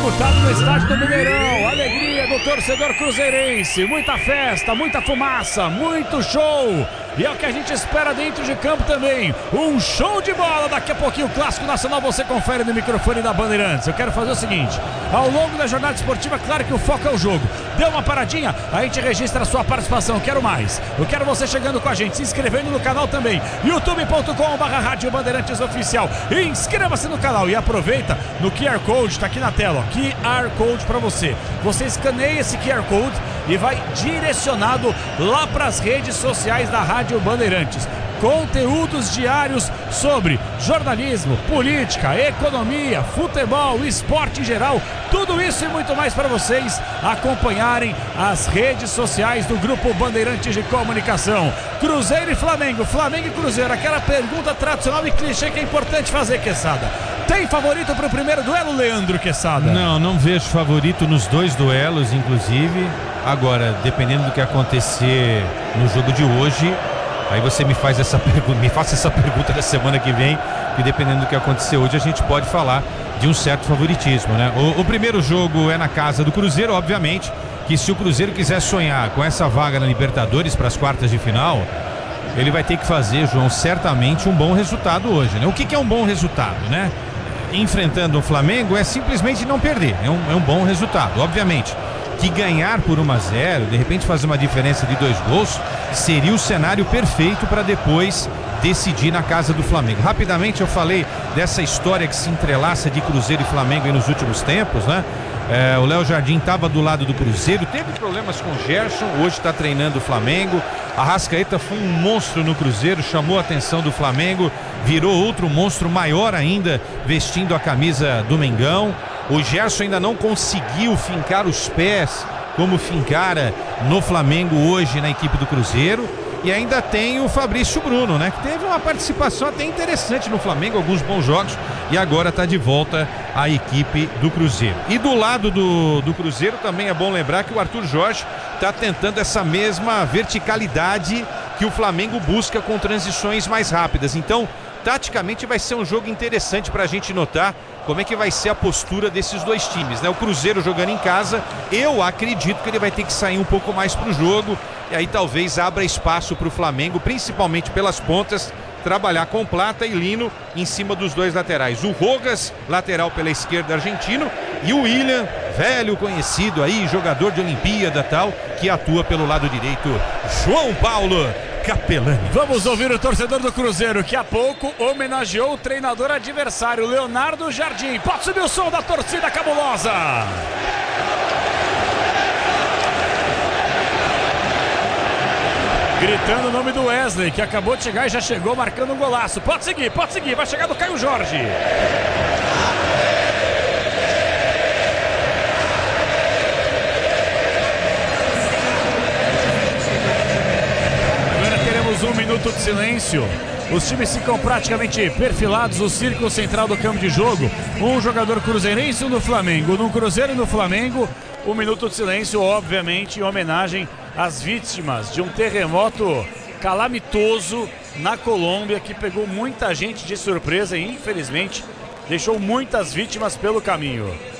disputado no estádio do Mineirão. Alegria do torcedor cruzeirense, muita festa, muita fumaça, muito show. E é o que a gente espera dentro de campo também. Um show de bola. Daqui a pouquinho o Clássico Nacional você confere no microfone da Bandeirantes. Eu quero fazer o seguinte: ao longo da jornada esportiva, claro que o foco é o jogo. Deu uma paradinha, a gente registra a sua participação. Eu quero mais. Eu quero você chegando com a gente, se inscrevendo no canal também. youtube.com/Rádio Bandeirantes Oficial. Inscreva-se no canal e aproveita no QR Code, tá aqui na tela, ó, QR Code para você. Você escaneia esse QR Code e vai direcionado lá para as redes sociais da Rádio Bandeirantes. Conteúdos diários sobre jornalismo, política, economia, futebol, esporte em geral, tudo isso e muito mais para vocês acompanharem as redes sociais do Grupo Bandeirantes de Comunicação. Cruzeiro e Flamengo, Flamengo e Cruzeiro, aquela pergunta tradicional e clichê que é importante fazer, Quesada. Tem favorito para o primeiro duelo, Leandro Quesada? Não vejo favorito nos dois duelos, inclusive. Agora, dependendo do que acontecer no jogo de hoje, aí você me faça essa pergunta da semana que vem, que dependendo do que acontecer hoje, a gente pode falar de um certo favoritismo, né? O primeiro jogo é na casa do Cruzeiro, obviamente, que se o Cruzeiro quiser sonhar com essa vaga na Libertadores para as quartas de final, ele vai ter que fazer, João, certamente um bom resultado hoje, né? O que é um bom resultado, né? Enfrentando o Flamengo é simplesmente não perder, é um bom resultado, obviamente. Que ganhar por 1-0, de repente fazer uma diferença de 2 gols, seria o cenário perfeito para depois decidir na casa do Flamengo. Rapidamente eu falei dessa história que se entrelaça de Cruzeiro e Flamengo aí nos últimos tempos, né? O Léo Jardim estava do lado do Cruzeiro, teve problemas com o Gerson, hoje está treinando o Flamengo. Arrascaeta foi um monstro no Cruzeiro, chamou a atenção do Flamengo, virou outro monstro maior ainda, vestindo a camisa do Mengão. O Gerson ainda não conseguiu fincar os pés como fincara no Flamengo hoje na equipe do Cruzeiro. E ainda tem o Fabrício Bruno, né? Que teve uma participação até interessante no Flamengo, alguns bons jogos, e agora está de volta à equipe do Cruzeiro. E do lado do Cruzeiro também é bom lembrar que o Arthur Jorge está tentando essa mesma verticalidade que o Flamengo busca com transições mais rápidas. Então, taticamente vai ser um jogo interessante para a gente notar como é que vai ser a postura desses dois times, né? O Cruzeiro jogando em casa, eu acredito que ele vai ter que sair um pouco mais pro jogo, e aí talvez abra espaço para o Flamengo, principalmente pelas pontas, trabalhar com Plata e Lino em cima dos dois laterais. O Rogas, lateral pela esquerda argentino, e o William, velho conhecido aí, jogador de Olimpíada tal, que atua pelo lado direito, João Paulo Capelani. Vamos ouvir o torcedor do Cruzeiro, que há pouco homenageou o treinador adversário, Leonardo Jardim. Pode subir o som da torcida cabulosa. Gritando o nome do Wesley, que acabou de chegar e já chegou marcando um golaço. Pode seguir, vai chegar do Caio Jorge. Um minuto de silêncio. Os times ficam praticamente perfilados no círculo central do campo de jogo. Um jogador cruzeirense e um do Flamengo. No Cruzeiro e no Flamengo, um minuto de silêncio, obviamente, em homenagem às vítimas de um terremoto calamitoso na Colômbia, que pegou muita gente de surpresa e, infelizmente, deixou muitas vítimas pelo caminho.